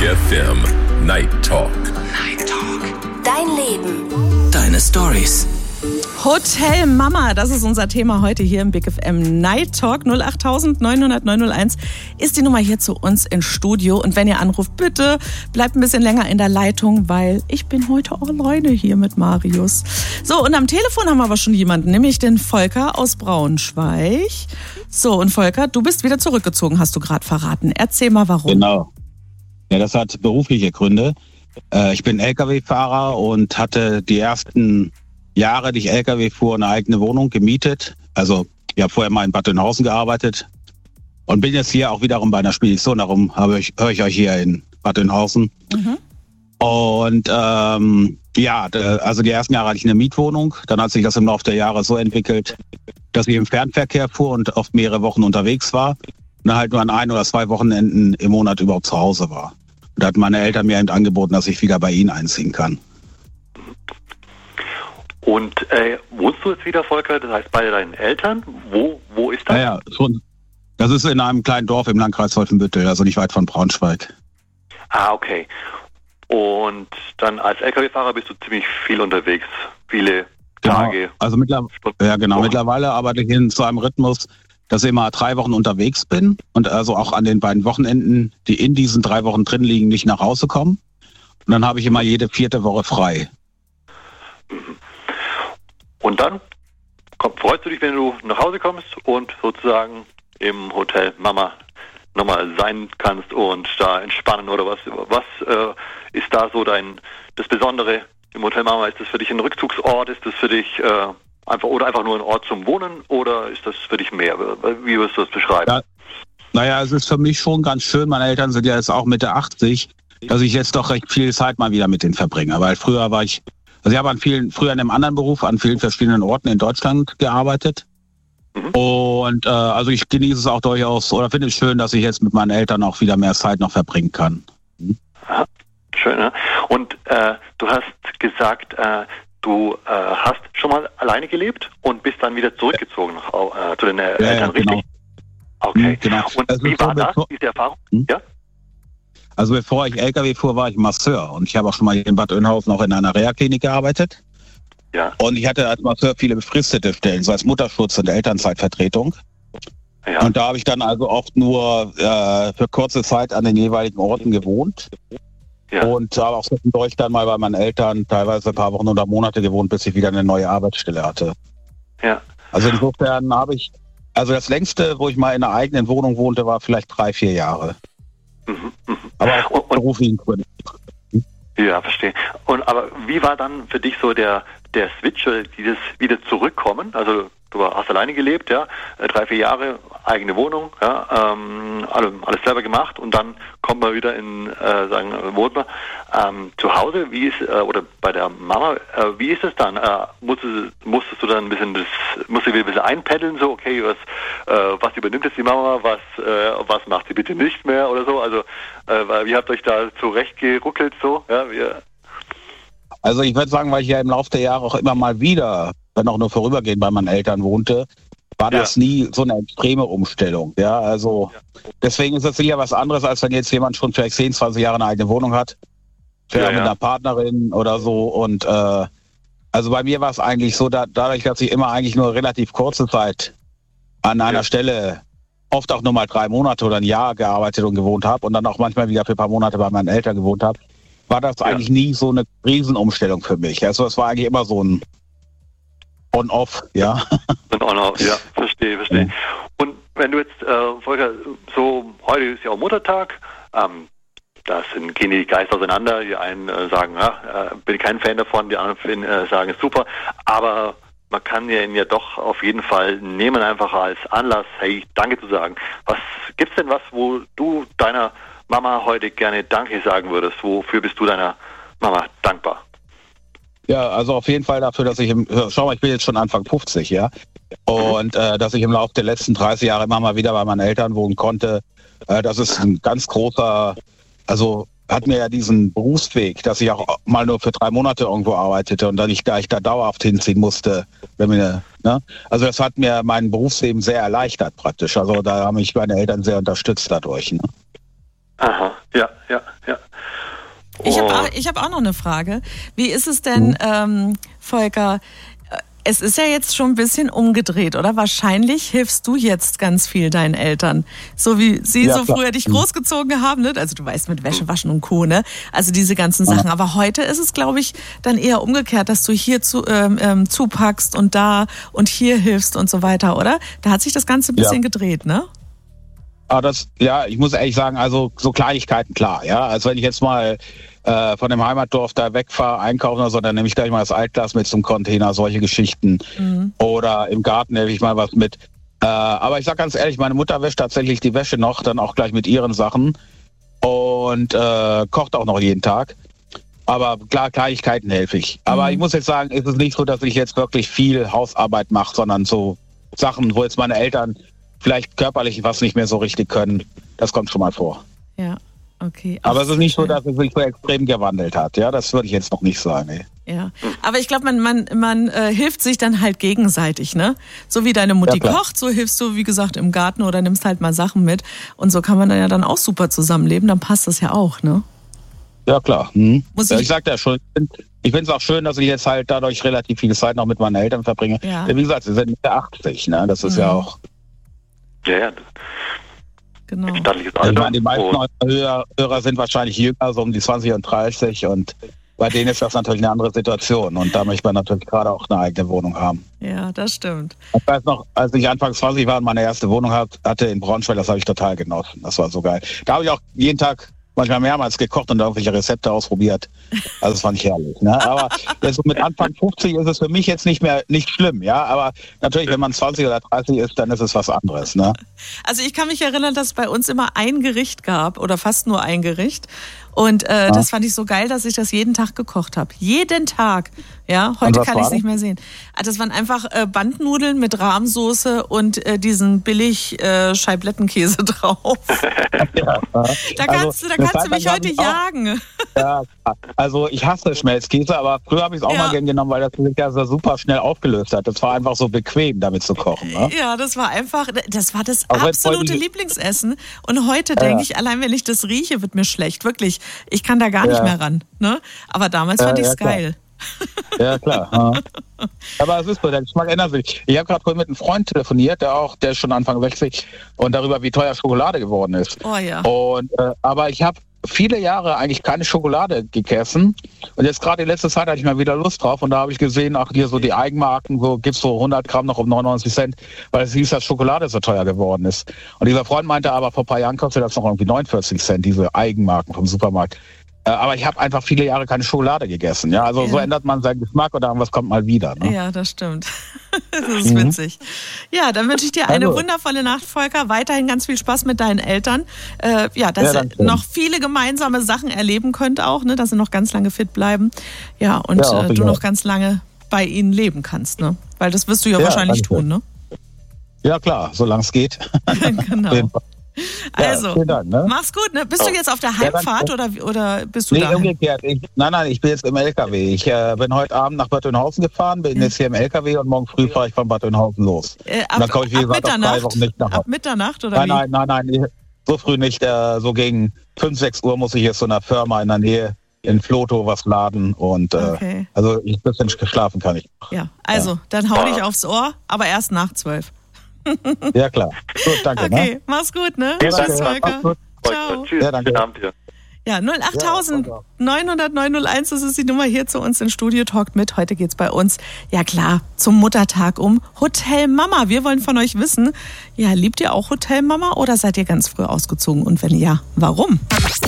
FM Night Talk. Night Talk. Dein Leben. Deine Stories. Hotel Mama, das ist unser Thema heute hier im Big FM Night Talk. 08000 900 901 ist die Nummer hier zu uns ins Studio. Und wenn ihr anruft, bitte bleibt ein bisschen länger in der Leitung, weil ich bin heute alleine hier mit Marius. So, und am Telefon haben wir aber schon jemanden, nämlich den Volker aus Braunschweig. So, und Volker, du bist wieder zurückgezogen, hast du gerade verraten. Erzähl mal, warum. Genau. Ja, das hat berufliche Gründe. Ich bin LKW-Fahrer und hatte die ersten Jahre, die ich LKW fuhr, eine eigene Wohnung gemietet. Also ich habe vorher mal in Bad Oeynhausen gearbeitet und bin jetzt hier auch wiederum bei einer Spedition. Darum höre ich euch hier in Bad Oeynhausen. Mhm. Und also die ersten Jahre hatte ich eine Mietwohnung. Dann hat sich das im Laufe der Jahre so entwickelt, dass ich im Fernverkehr fuhr und oft mehrere Wochen unterwegs war. Und dann halt nur an 1 oder 2 Wochenenden im Monat überhaupt zu Hause war. Und da hatten meine Eltern mir eben angeboten, dass ich wieder bei ihnen einziehen kann. Und wohnst du jetzt wieder, Volker, das heißt bei deinen Eltern? Wo ist das? Ja, schon. Das ist in einem kleinen Dorf im Landkreis Wolfenbüttel, also nicht weit von Braunschweig. Ah, okay. Und dann als LKW-Fahrer bist du ziemlich viel unterwegs, viele Tage. Also mittlerweile arbeite ich in so einem Rhythmus, dass ich immer 3 Wochen unterwegs bin und also auch an den beiden Wochenenden, die in diesen 3 Wochen drin liegen, nicht nach Hause kommen. Und dann habe ich immer jede 4. Woche frei. Und dann freust du dich, wenn du nach Hause kommst und sozusagen im Hotel Mama nochmal sein kannst und da entspannen oder was? Was ist da so das Besondere im Hotel Mama? Ist das für dich ein Rückzugsort? Ist das für dich einfach nur ein Ort zum Wohnen oder ist das für dich mehr? Wie würdest du das beschreiben? Ja, naja, es ist für mich schon ganz schön. Meine Eltern sind ja jetzt auch Mitte 80, dass ich jetzt doch recht viel Zeit mal wieder mit denen verbringe. Weil früher war ich ich habe früher in einem anderen Beruf an vielen verschiedenen Orten in Deutschland gearbeitet. Mhm. Und also ich genieße es auch durchaus oder finde es schön, dass ich jetzt mit meinen Eltern auch wieder mehr Zeit noch verbringen kann. Mhm. Aha, schön, ne? Und du hast gesagt, du hast schon mal alleine gelebt und bist dann wieder zurückgezogen zu den Eltern, richtig? Genau. Okay. Genau. Und wie war das, diese Erfahrung? Ja? Also bevor ich LKW fuhr, war ich Masseur und ich habe auch schon mal in Bad Oeynhausen auch in einer Reha-Klinik gearbeitet. Ja. Und ich hatte als Masseur viele befristete Stellen, so als Mutterschutz und Elternzeitvertretung. Ja. Und da habe ich dann also oft nur für kurze Zeit an den jeweiligen Orten gewohnt. Ja. Und habe auch zwischendurch dann mal bei meinen Eltern teilweise ein paar Wochen oder Monate gewohnt, bis ich wieder eine neue Arbeitsstelle hatte. Ja. Also insofern also das längste, wo ich mal in einer eigenen Wohnung wohnte, war vielleicht 3-4 Jahre. Aber auch beruflichen Gründen. Ja, verstehe. Aber wie war dann für dich so der Switch oder dieses wieder zurückkommen? Also du hast alleine gelebt, ja, 3-4 Jahre, eigene Wohnung, ja, alles selber gemacht und dann kommt man wieder wohnt man zu Hause. Wie ist oder bei der Mama? Wie ist es dann? Musstest du dann ein bisschen einpendeln, so okay, was übernimmt jetzt die Mama, was macht sie bitte nicht mehr oder so? Also wie habt ihr euch da zurechtgeruckelt so? Ja, Also ich würde sagen, weil ich ja im Laufe der Jahre auch immer mal wieder, wenn auch nur vorübergehend bei meinen Eltern wohnte, war das nie so eine extreme Umstellung. Ja, also deswegen ist das sicher was anderes, als wenn jetzt jemand schon vielleicht 10, 20 Jahre eine eigene Wohnung hat, vielleicht mit einer Partnerin oder so. Und also bei mir war es eigentlich so, dadurch, dass ich immer eigentlich nur relativ kurze Zeit an einer Stelle, oft auch nur mal 3 Monate oder ein Jahr gearbeitet und gewohnt habe und dann auch manchmal wieder für ein paar Monate bei meinen Eltern gewohnt habe, war das eigentlich nie so eine Riesenumstellung für mich. Also es war eigentlich immer so ein On-Off, ja. Ein On-Off, ja, verstehe. Mhm. Und wenn du jetzt, Volker, so, heute ist ja auch Muttertag, gehen die Geister auseinander, die einen sagen, bin ich kein Fan davon, die anderen sagen, super, aber man kann ihn ja doch auf jeden Fall nehmen, einfach als Anlass, hey, danke zu sagen. Gibt's denn was, wo du deiner Mama heute gerne Danke sagen würdest? Wofür bist du deiner Mama dankbar? Ja, also auf jeden Fall dafür, dass ich ich bin jetzt schon Anfang 50, ja. Und dass ich im Laufe der letzten 30 Jahre immer mal wieder bei meinen Eltern wohnen konnte, das ist ein ganz großer, also hat mir ja diesen Berufsweg, dass ich auch mal nur für 3 Monate irgendwo arbeitete und dann ich da dauerhaft hinziehen musste. Also das hat mir mein Berufsleben sehr erleichtert praktisch. Also da haben mich meine Eltern sehr unterstützt dadurch. Ne? Aha, ja. ich hab auch noch eine Frage. Wie ist es denn, Volker, es ist ja jetzt schon ein bisschen umgedreht, oder? Wahrscheinlich hilfst du jetzt ganz viel deinen Eltern. So wie sie so früher dich großgezogen haben, ne? Also du weißt, mit Wäsche waschen und Co., ne? Also diese ganzen Sachen. Aber heute ist es, glaube ich, dann eher umgekehrt, dass du hier zupackst und da und hier hilfst und so weiter, oder? Da hat sich das Ganze ein bisschen gedreht, ne? Ich muss ehrlich sagen, also so Kleinigkeiten, klar, ja. Also wenn ich jetzt mal von dem Heimatdorf da wegfahre, einkaufen oder so, dann nehme ich gleich mal das Altglas mit zum Container, solche Geschichten. Oder im Garten nehme ich mal was mit. Aber ich sag ganz ehrlich, meine Mutter wäscht tatsächlich die Wäsche noch, dann auch gleich mit ihren Sachen und kocht auch noch jeden Tag. Aber klar, Kleinigkeiten helfe ich. Aber ich muss jetzt sagen, es ist nicht so, dass ich jetzt wirklich viel Hausarbeit mache, sondern so Sachen, wo jetzt meine Eltern vielleicht körperlich was nicht mehr so richtig können. Das kommt schon mal vor. Ja. Okay. Aber es ist nicht so, dass es sich so extrem gewandelt hat. Ja, das würde ich jetzt noch nicht sagen. Ey. Ja, aber ich glaube, man hilft sich dann halt gegenseitig, ne? So wie deine Mutti kocht, so hilfst du, wie gesagt, im Garten oder nimmst halt mal Sachen mit. Und so kann man dann ja dann auch super zusammenleben. Dann passt das ja auch, ne? Ja, klar. Ich sag ja schon, ich finde es auch schön, dass ich jetzt halt dadurch relativ viel Zeit noch mit meinen Eltern verbringe. Ja. Wie gesagt, sie sind Mitte 80, ne? Das ist ja auch... Ja. Genau. Ich meine, die meisten Hörer sind wahrscheinlich jünger, so um die 20 und 30 und bei denen ist das natürlich eine andere Situation und da möchte man natürlich gerade auch eine eigene Wohnung haben. Ja, das stimmt. Ich weiß noch, als ich Anfang 20 war und meine erste Wohnung hatte in Braunschweig, das habe ich total genossen. Das war so geil. Da habe ich auch jeden Tag manchmal mehrmals gekocht und irgendwelche Rezepte ausprobiert. Also das fand ich herrlich. Ne? Aber jetzt mit Anfang 50 ist es für mich jetzt nicht schlimm. Ja, aber natürlich, wenn man 20 oder 30 ist, dann ist es was anderes. Ne? Also ich kann mich erinnern, dass es bei uns immer ein Gericht gab oder fast nur ein Gericht. Und das fand ich so geil, dass ich das jeden Tag gekocht habe. Jeden Tag. Ja, heute kann ich es nicht mehr sehen. Das waren einfach Bandnudeln mit Rahmsoße und diesen billig Scheiblettenkäse drauf. Da kannst du mich heute jagen. Ja, also ich hasse Schmelzkäse, aber früher habe ich es auch mal gern genommen, weil das sich ja so super schnell aufgelöst hat. Das war einfach so bequem, damit zu kochen. Ne? Ja, das war das absolute Lieblingsessen. Und heute denke ich, allein wenn ich das rieche, wird mir schlecht. Wirklich. Ich kann da gar nicht mehr ran. Ne? Aber damals fand ich es geil. Ja, klar. Ja. Aber es ist so, der Geschmack ändert sich. Ich habe gerade vorhin mit einem Freund telefoniert, der ist schon Anfang 60 und darüber, wie teuer Schokolade geworden ist. Oh ja. Und, aber ich habe viele Jahre eigentlich keine Schokolade gegessen und jetzt gerade in letzter Zeit hatte ich mal wieder Lust drauf und da habe ich gesehen, ach hier so die Eigenmarken, wo gibt's so 100 Gramm noch um 99 Cent, weil es hieß, dass Schokolade so teuer geworden ist. Und dieser Freund meinte aber, vor ein paar Jahren kostet das noch irgendwie 49 Cent, diese Eigenmarken vom Supermarkt. Aber ich habe einfach viele Jahre keine Schokolade gegessen. Ja, also so ändert man seinen Geschmack oder irgendwas kommt mal wieder. Ne? Ja, das stimmt. Das ist witzig. Ja, dann wünsche ich dir eine wundervolle Nacht, Volker. Weiterhin ganz viel Spaß mit deinen Eltern. Dass ihr noch viele gemeinsame Sachen erleben könnt auch, ne? Dass sie noch ganz lange fit bleiben. Ja, und du noch ganz lange bei ihnen leben kannst, ne? Weil das wirst du ja wahrscheinlich tun, ne? Ja, klar, solange es geht. Genau. Also, Dank, ne? Mach's gut, ne? Bist du jetzt auf der Heimfahrt oder bist du da? Nee, umgekehrt. Nein, ich bin jetzt im LKW. Ich bin heute Abend nach Bad Oeynhausen gefahren, bin jetzt hier im LKW und morgen früh fahre ich von Bad Oeynhausen los. Und dann komme ich, wie gesagt, auf 3 Wochen nicht nach Hause. Ab Mitternacht oder wie? Nein, so früh nicht. So gegen 5, 6 Uhr muss ich jetzt so einer Firma in der Nähe in Floto was laden und also ein bisschen schlafen kann ich. Ja, also dann hau dich aufs Ohr, aber erst nach 12. Ja, klar. Gut, danke. Okay, ne? Mach's gut, ne? Ja, Tschüss, Volker. Ciao. Tschüss. Ja, danke. Ja, 08.900 901, das ist die Nummer hier zu uns in Studio Talk mit. Heute geht's bei uns, ja klar, zum Muttertag um Hotel Mama. Wir wollen von euch wissen, ja, liebt ihr auch Hotel Mama oder seid ihr ganz früh ausgezogen? Und wenn ja, warum?